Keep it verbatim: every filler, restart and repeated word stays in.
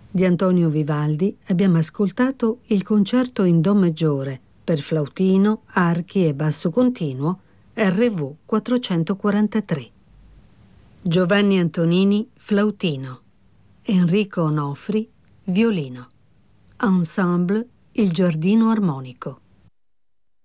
Di Antonio Vivaldi abbiamo ascoltato il concerto in Do maggiore per flautino, archi e basso continuo R V quattrocentoquarantatré. Giovanni Antonini, flautino. Enrico Onofri, violino. Ensemble Il Giardino Armonico.